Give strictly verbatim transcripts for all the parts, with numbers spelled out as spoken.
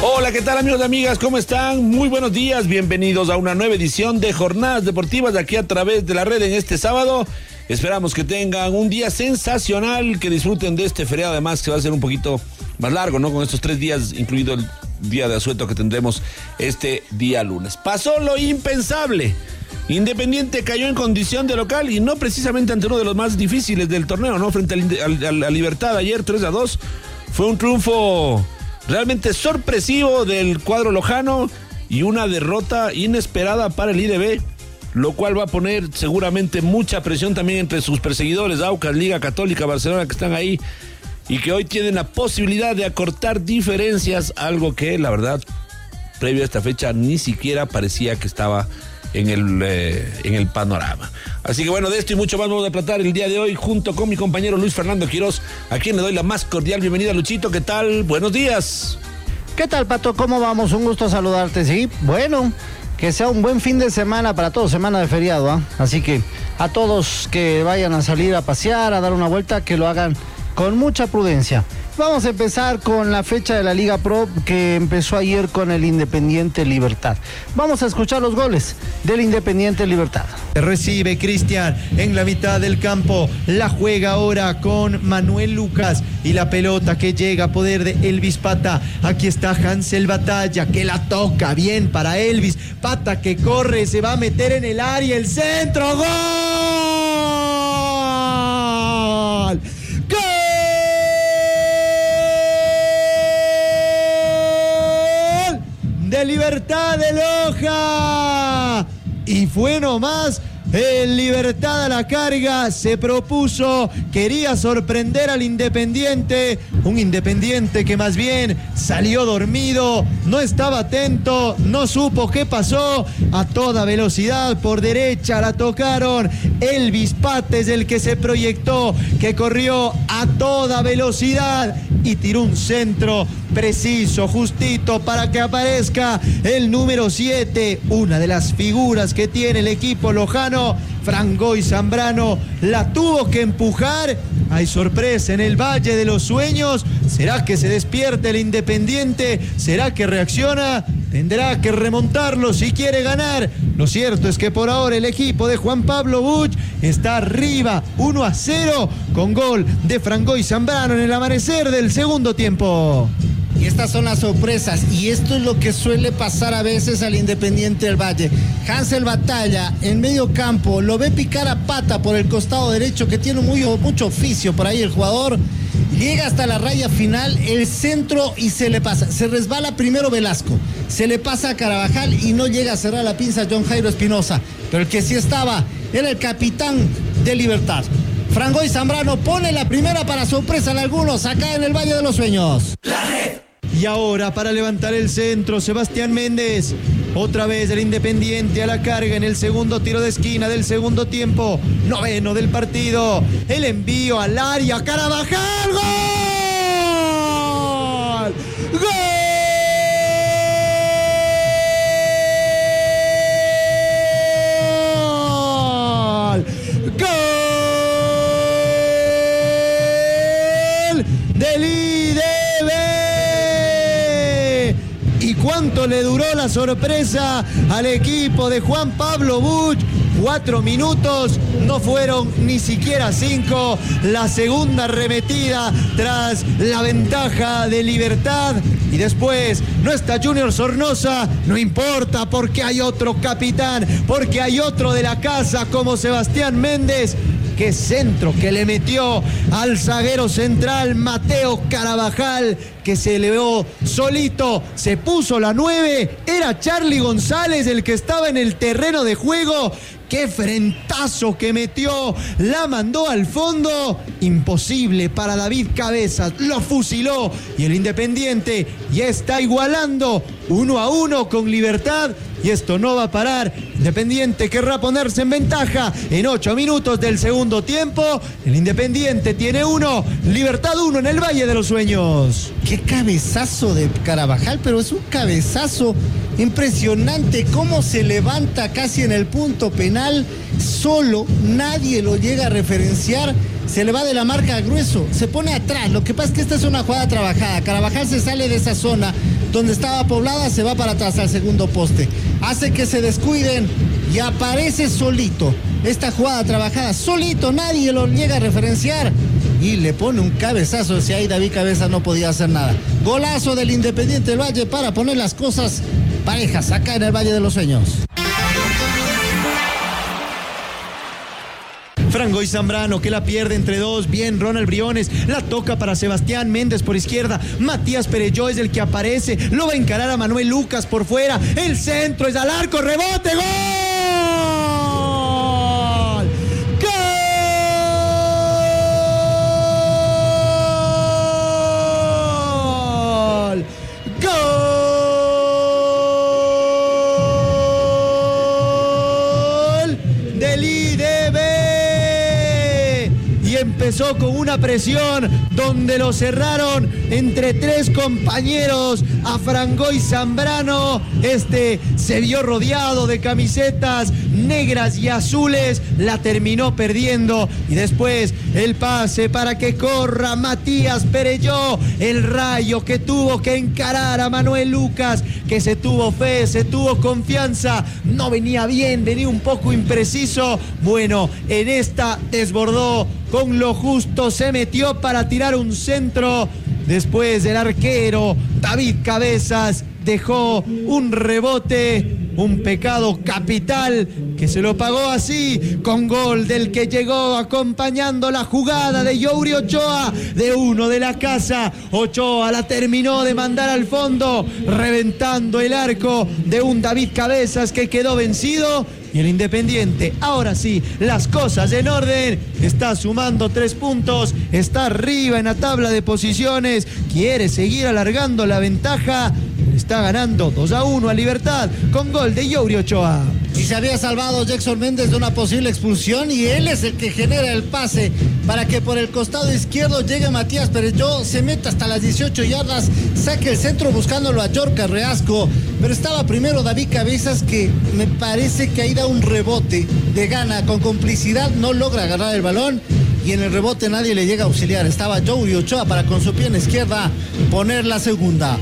Hola, ¿qué tal amigos y amigas? ¿Cómo están? Muy buenos días, bienvenidos a una nueva edición de Jornadas Deportivas de aquí a través de la red en este sábado. Esperamos que tengan un día sensacional, que disfruten de este feriado, además que va a ser un poquito más largo, ¿no? Con estos tres días, incluido el día de asueto que tendremos este día lunes. Pasó lo impensable. Independiente cayó en condición de local y no precisamente ante uno de los más difíciles del torneo, ¿no? Frente al, al, a la Libertad ayer tres a dos. Fue un triunfo realmente sorpresivo del cuadro lojano y una derrota inesperada para el I D B, lo cual va a poner seguramente mucha presión también entre sus perseguidores, Aucas, Liga Católica, Barcelona, que están ahí y que hoy tienen la posibilidad de acortar diferencias, algo que la verdad previo a esta fecha ni siquiera parecía que estaba en el, eh, en el panorama. Así que bueno, de esto y mucho más vamos a tratar el día de hoy junto con mi compañero Luis Fernando Quiroz, a quien le doy la más cordial bienvenida. Luchito, ¿qué tal? Buenos días. ¿Qué tal, Pato? ¿Cómo vamos? Un gusto saludarte. Sí, bueno, que sea un buen fin de semana para todos, semana de feriado, ¿eh? Así que a todos que vayan a salir a pasear, a dar una vuelta, que lo hagan con mucha prudencia. Vamos a empezar con la fecha de la Liga Pro que empezó ayer con el Independiente Libertad. Vamos a escuchar los goles del Independiente Libertad. Recibe Cristian en la mitad del campo, la juega ahora con Manuel Lucas y la pelota que llega a poder de Elvis Pata. Aquí está Hansel Batalla que la toca bien para Elvis. Pata que corre, se va a meter en el área, el centro, ¡gol! ¡Gol! De Libertad de Loja, y fue nomás. El Libertad a la carga, se propuso, quería sorprender al Independiente, un Independiente que más bien salió dormido, no estaba atento, no supo qué pasó, a toda velocidad por derecha la tocaron, Elvis Pata es el que se proyectó, que corrió a toda velocidad y tiró un centro preciso, justito, para que aparezca el número siete, una de las figuras que tiene el equipo lojano. Frangoy Zambrano la tuvo que empujar. Hay sorpresa en el Valle de los Sueños. ¿Será que se despierta el Independiente? ¿Será que reacciona? Tendrá que remontarlo si quiere ganar. Lo cierto es que por ahora el equipo de Juan Pablo Buch está arriba uno a cero con gol de Frangoy Zambrano en el amanecer del segundo tiempo. Y estas son las sorpresas, y esto es lo que suele pasar a veces al Independiente del Valle. Hansel Batalla en medio campo, lo ve picar a Pata por el costado derecho, que tiene muy, mucho oficio por ahí el jugador. Llega hasta la raya final, el centro, y se le pasa. Se resbala primero Velasco, se le pasa a Carabajal y no llega a cerrar la pinza John Jairo Espinosa. Pero el que sí estaba era el capitán de Libertad. Frangoy Zambrano pone la primera para sorpresa de algunos acá en el Valle de los Sueños. La red. Y ahora para levantar el centro, Sebastián Méndez. Otra vez el Independiente a la carga en el segundo tiro de esquina del segundo tiempo. Noveno del partido. El envío al área. Carabajal. ¡Gol! ¡Gol! ¡Gol! Del I D B. ¿Y cuánto le duró la sorpresa al equipo de Juan Pablo Buch? Cuatro minutos, no fueron ni siquiera cinco. La segunda arremetida tras la ventaja de Libertad. Y después no está Junior Sornosa, no importa, porque hay otro capitán, porque hay otro de la casa como Sebastián Méndez. Qué centro que le metió al zaguero central Mateo Carabajal, que se elevó solito, se puso la nueve, era Charly González el que estaba en el terreno de juego. Qué frentazo que metió, la mandó al fondo, imposible para David Cabezas, lo fusiló y el Independiente ya está igualando uno a uno con Libertad. Y esto no va a parar. Independiente querrá ponerse en ventaja en ocho minutos del segundo tiempo. El Independiente tiene uno, Libertad uno en el Valle de los Sueños. Qué cabezazo de Carabajal, pero es un cabezazo impresionante. Cómo se levanta casi en el punto penal solo, nadie lo llega a referenciar. se le va de la marca a Grueso, se pone atrás. Lo que pasa es que esta es una jugada trabajada. Carabajal se sale de esa zona donde estaba poblada, se va para atrás al segundo poste. Hace que se descuiden y aparece solito. Esta jugada trabajada, solito, nadie lo llega a referenciar. Y le pone un cabezazo, si ahí David Cabeza no podía hacer nada. Golazo del Independiente del Valle para poner las cosas parejas acá en el Valle de los Sueños. Frangoy Zambrano que la pierde entre dos, bien Ronald Briones, la toca para Sebastián Méndez por izquierda, Matías Perelló es el que aparece, lo va a encarar a Manuel Lucas por fuera, el centro es al arco, rebote, ¡gol! ¡Gol! ¡Gol! Del I D B. Empezó con una presión donde lo cerraron entre tres compañeros a Frangoy Zambrano. Este se vio rodeado de camisetas negras y azules, la terminó perdiendo y después el pase para que corra Matías Perelló, el Rayo que tuvo que encarar a Manuel Lucas, que se tuvo fe, se tuvo confianza, no venía bien, venía un poco impreciso. Bueno, en esta desbordó con lo justo, se metió para tirar un centro. Después el arquero David Cabezas dejó un rebote, un pecado capital que se lo pagó así, con gol del que llegó acompañando la jugada de Youri Ochoa, de uno de la casa. Ochoa la terminó de mandar al fondo, reventando el arco de un David Cabezas que quedó vencido. Y el Independiente, ahora sí, las cosas en orden, está sumando tres puntos, está arriba en la tabla de posiciones, quiere seguir alargando la ventaja, está ganando dos a uno a Libertad con gol de Youri Ochoa. Y se había salvado Jackson Méndez de una posible expulsión y él es el que genera el pase para que por el costado izquierdo llegue Matías Perelló, se meta hasta las dieciocho yardas, saque el centro buscándolo a Yorka Reasco, pero estaba primero David Cabezas, que me parece que ahí da un rebote de gana, con complicidad no logra agarrar el balón y en el rebote nadie le llega a auxiliar. Estaba Youri Ochoa para con su pierna izquierda poner la segunda.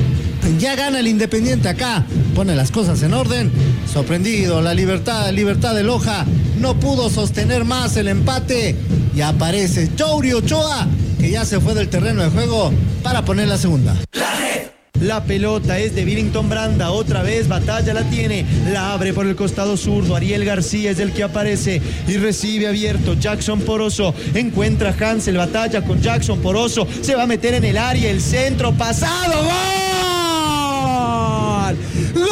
Ya gana el Independiente acá, pone las cosas en orden. Sorprendido, la Libertad, Libertad de Loja no pudo sostener más el empate y aparece Youri Ochoa, que ya se fue del terreno de juego para poner la segunda. La red. La pelota es de Billington Branda, otra vez Batalla la tiene, la abre por el costado zurdo, Ariel García es el que aparece y recibe abierto, Jackson Poroso, encuentra a Hansel, Batalla con Jackson Poroso, se va a meter en el área, el centro pasado, ¡gol! ¡Gol!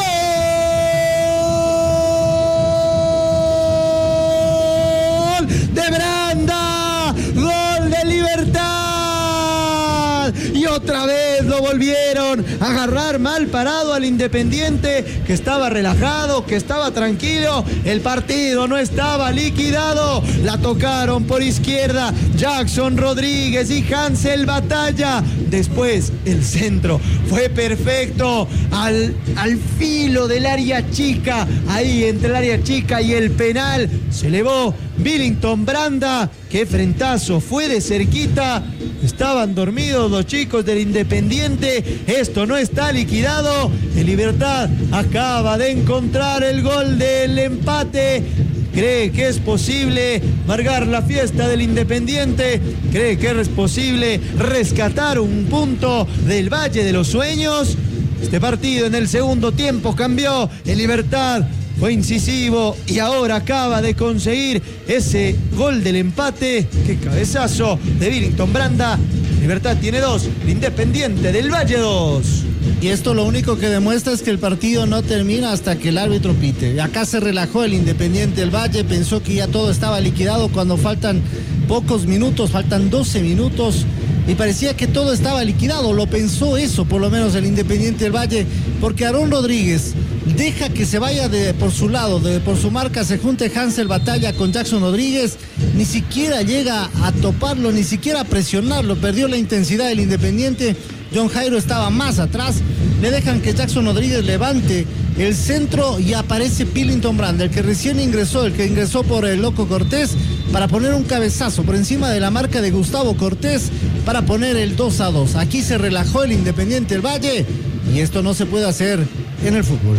De Branda, gol de Libertad y otra vez lo volvieron a agarrar mal parado al Independiente, que estaba relajado, que estaba tranquilo, el partido no estaba liquidado, la tocaron por izquierda Jackson Rodríguez y Hansel Batalla, después el centro fue perfecto al, al filo del área chica, ahí entre el área chica y el penal, se elevó Billington Branda, qué frentazo, fue de cerquita, estaban dormidos los chicos del Independiente, esto no está liquidado, el Libertad acaba de encontrar el gol del empate, cree que es posible marcar la fiesta del Independiente, cree que es posible rescatar un punto del Valle de los Sueños. Este partido en el segundo tiempo cambió, el Libertad fue incisivo y ahora acaba de conseguir ese gol del empate. Qué cabezazo de Billington Branda. Libertad tiene dos, Independiente del Valle dos. Y esto lo único que demuestra es que el partido no termina hasta que el árbitro pite. Acá se relajó el Independiente del Valle, pensó que ya todo estaba liquidado cuando faltan pocos minutos, faltan doce minutos. Y parecía que todo estaba liquidado, lo pensó eso por lo menos el Independiente del Valle, porque Aarón Rodríguez deja que se vaya de, por su lado, de, por su marca, se junte Hansel Batalla con Jackson Rodríguez, ni siquiera llega a toparlo, ni siquiera a presionarlo, perdió la intensidad del Independiente. John Jairo estaba más atrás, le dejan que Jackson Rodríguez levante el centro y aparece Billington Branda, el que recién ingresó, el que ingresó por el Loco Cortés, para poner un cabezazo por encima de la marca de Gustavo Cortés para poner el dos a dos. Aquí se relajó el Independiente del Valle y esto no se puede hacer en el fútbol.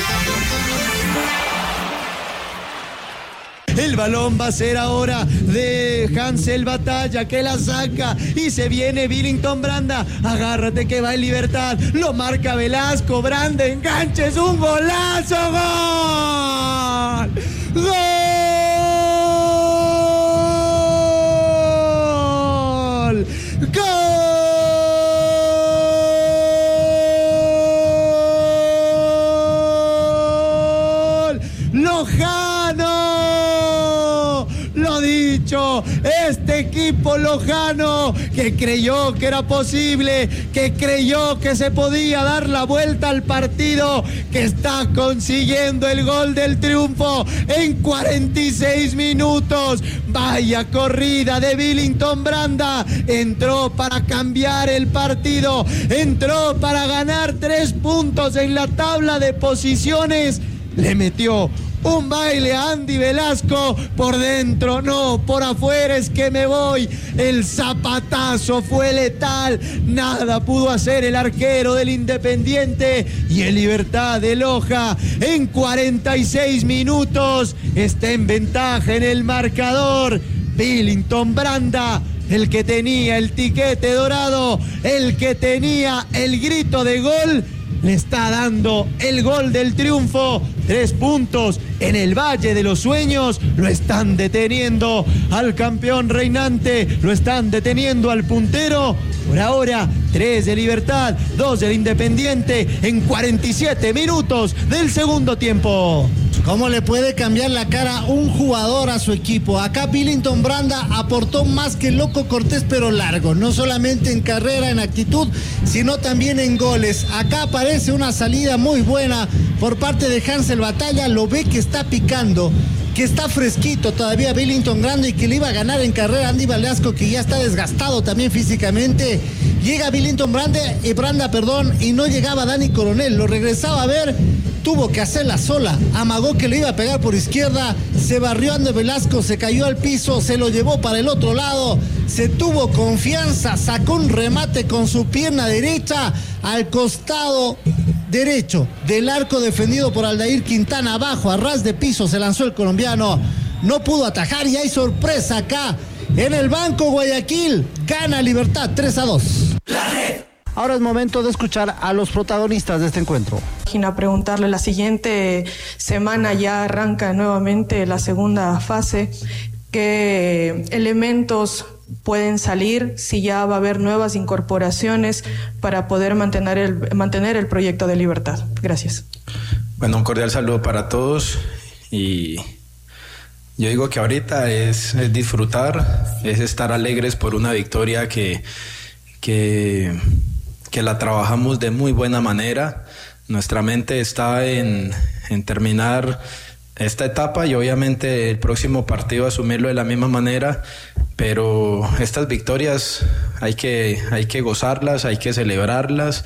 El balón va a ser ahora de Hansel Batalla, que la saca y se viene Billington Branda. Agárrate que va en libertad. Lo marca Velasco. Branda, enganche, es un golazo. ¡Gol! ¡Gol! ¡Gol! ¡Lojano! Lo dicho, este equipo lojano que creyó que era posible, que creyó que se podía dar la vuelta al partido, que está consiguiendo el gol del triunfo en cuarenta y seis minutos. Vaya corrida de Billington Branda, entró para cambiar el partido, entró para ganar tres puntos en la tabla de posiciones, le metió un baile a Andy Velasco, por dentro no, por afuera es que me voy. El zapatazo fue letal, nada pudo hacer el arquero del Independiente y el Libertad de Loja en cuarenta y seis minutos está en ventaja en el marcador. Billington Branda, el que tenía el tiquete dorado, el que tenía el grito de gol, le está dando el gol del triunfo. Tres puntos en el Valle de los Sueños. Lo están deteniendo al campeón reinante, lo están deteniendo al puntero. Por ahora, tres de Libertad, dos del Independiente en cuarenta y siete minutos del segundo tiempo. ¿Cómo le puede cambiar la cara un jugador a su equipo? Acá Billington Branda aportó más que Loco Cortés, pero largo. No solamente en carrera, en actitud, sino también en goles. Acá aparece una salida muy buena por parte de Hansel Batalla. Lo ve que está picando, que está fresquito todavía Billington Branda y que le iba a ganar en carrera Andy Velasco, que ya está desgastado también físicamente. Llega Billington Branda, eh, Branda, perdón, y no llegaba Dani Coronel. Lo regresaba a ver, tuvo que hacerla sola. Amagó que le iba a pegar por izquierda, se barrió Andy Velasco, se cayó al piso, se lo llevó para el otro lado. Se tuvo confianza, sacó un remate con su pierna derecha al costado derecho del arco defendido por Aldair Quintana. Abajo, a ras de piso, se lanzó el colombiano. No pudo atajar y hay sorpresa acá en el Banco Guayaquil. Gana Libertad tres a dos. La red. Ahora es momento de escuchar a los protagonistas de este encuentro. A preguntarle, la siguiente semana ya arranca nuevamente la segunda fase. ¿Qué elementos pueden salir, si ya va a haber nuevas incorporaciones para poder mantener el, mantener el proyecto de Libertad? Gracias. Bueno, un cordial saludo para todos y yo digo que ahorita es, es disfrutar, es estar alegres por una victoria que, que, que la trabajamos de muy buena manera. Nuestra mente está en, en terminar esta etapa y obviamente el próximo partido asumirlo de la misma manera, pero estas victorias hay que, hay que gozarlas, hay que celebrarlas,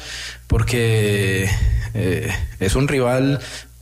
porque eh, es un rival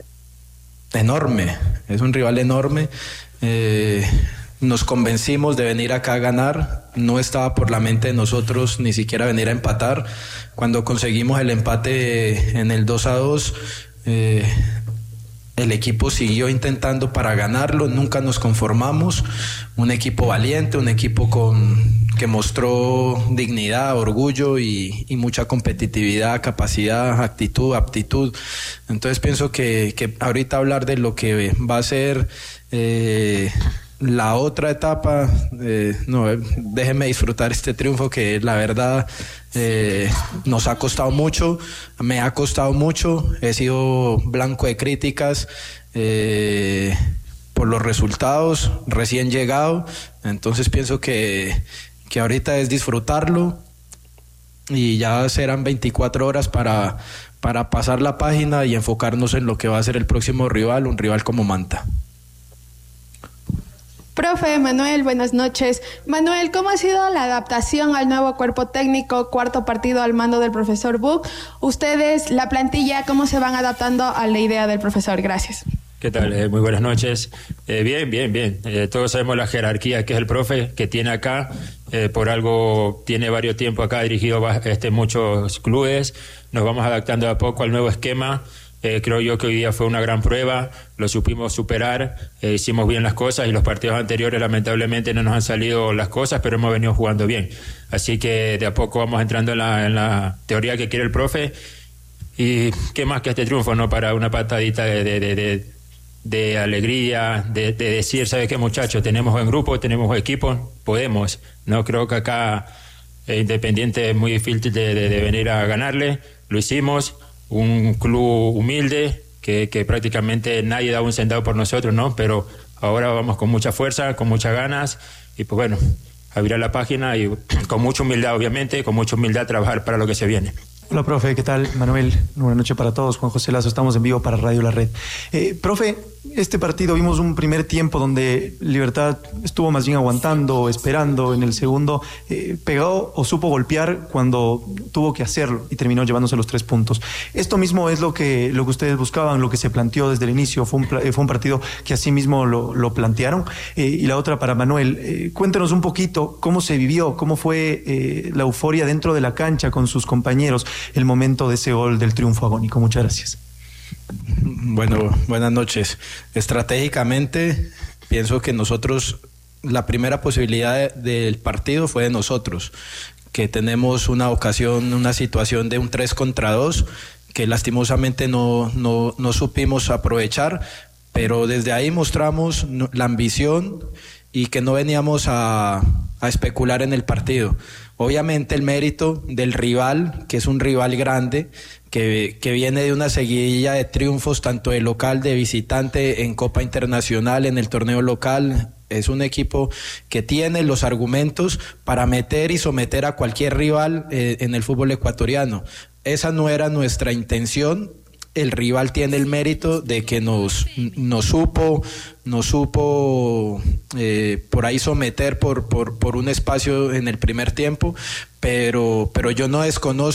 enorme, es un rival enorme. Eh, nos convencimos de venir acá a ganar, no estaba por la mente de nosotros ni siquiera venir a empatar. Cuando conseguimos el empate en el dos a dos, eh, el equipo siguió intentando para ganarlo, nunca nos conformamos. Un equipo valiente, un equipo con, que mostró dignidad, orgullo y, y mucha competitividad, capacidad, actitud, aptitud. Entonces pienso que, que ahorita hablar de lo que va a ser eh, la otra etapa, eh, no, déjenme disfrutar este triunfo que la verdad eh, nos ha costado mucho, me ha costado mucho, he sido blanco de críticas eh, por los resultados, recién llegado, entonces pienso que, que ahorita es disfrutarlo y ya serán veinticuatro horas para, para pasar la página y enfocarnos en lo que va a ser el próximo rival, un rival como Manta. Profe Manuel, buenas noches. Manuel, ¿cómo ha sido la adaptación al nuevo cuerpo técnico, cuarto partido al mando del profesor Buch? Ustedes, la plantilla, ¿cómo se van adaptando a la idea del profesor? Gracias. ¿Qué tal? Eh, muy buenas noches. Eh, bien, bien, bien. Eh, todos sabemos la jerarquía que es el profe que tiene acá. Eh, por algo tiene varios tiempos acá, ha dirigido este, muchos clubes. Nos vamos adaptando de a poco al nuevo esquema. Eh, creo yo que hoy día fue una gran prueba, lo supimos superar, eh, hicimos bien las cosas y los partidos anteriores lamentablemente no nos han salido las cosas, pero hemos venido jugando bien. Así que de a poco vamos entrando en la, en la teoría que quiere el profe. Y qué más que este triunfo, ¿no? Para una patadita de... de, de, de de alegría, de, de decir, ¿sabes qué, muchachos? Tenemos buen grupo, tenemos equipo, podemos. No creo que acá eh, Independiente es muy difícil de, de, de venir a ganarle. Lo hicimos, un club humilde que, que prácticamente nadie da un centavo por nosotros, ¿no? Pero ahora vamos con mucha fuerza, con muchas ganas y pues bueno, abrir la página y con mucha humildad, obviamente, con mucha humildad trabajar para lo que se viene. Hola, profe, ¿qué tal? Manuel, buenas noches para todos. Juan José Lazo, estamos en vivo para Radio La Red. Eh, profe, este partido vimos un primer tiempo donde Libertad estuvo más bien aguantando, esperando. En el segundo eh, pegó o supo golpear cuando tuvo que hacerlo y terminó llevándose los tres puntos. Esto mismo es lo que, lo que ustedes buscaban, lo que se planteó desde el inicio. Fue un, fue un partido que así mismo lo, lo plantearon. Eh, y la otra para Manuel, eh, cuéntanos un poquito cómo se vivió, cómo fue eh, la euforia dentro de la cancha con sus compañeros, el momento de ese gol del triunfo agónico. Muchas gracias. Bueno, buenas noches. Estratégicamente, pienso que nosotros, la primera posibilidad de, del partido fue de nosotros, que tenemos una ocasión, una situación de un tres contra dos, que lastimosamente no, no, no supimos aprovechar, pero desde ahí mostramos la ambición y que no veníamos a, a especular en el partido. Obviamente el mérito del rival, que es un rival grande, que, que viene de una seguidilla de triunfos, tanto de local, de visitante, en Copa Internacional, en el torneo local. Es un equipo que tiene los argumentos para meter y someter a cualquier rival eh, en el fútbol ecuatoriano. Esa no era nuestra intención. El rival tiene el mérito de que nos, nos supo, nos supo eh, por ahí someter por, por, por un espacio en el primer tiempo, pero, pero yo no desconozco